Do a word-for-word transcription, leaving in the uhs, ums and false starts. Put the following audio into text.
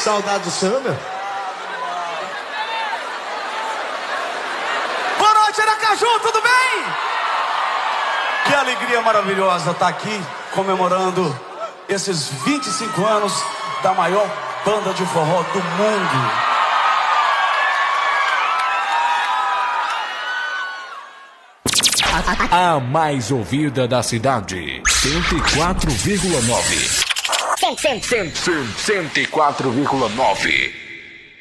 Saudade do senhor, meu. Boa noite, Aracaju, tudo bem? Que alegria maravilhosa estar aqui comemorando esses vinte e cinco anos da maior banda de forró do mundo. A mais ouvida da cidade, cento e quatro vírgula nove. cento e quatro vírgula nove.